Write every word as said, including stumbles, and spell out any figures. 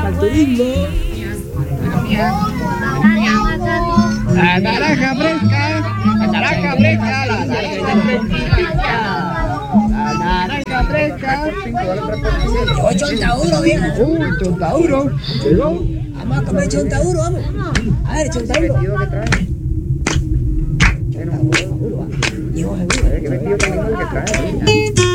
al turismo. La naranja fresca, la naranja fresca, la naranja fresca. La naranja fresca. Llegó Chontaduro, viejo. Uy, Chontaduro. Llegó. Vamos a comer Chontaduro, vamos. A ver, Chontaduro. Chontaduro, Chontaduro. Llegó seguro. ¿Qué vestido tan lindo que trae?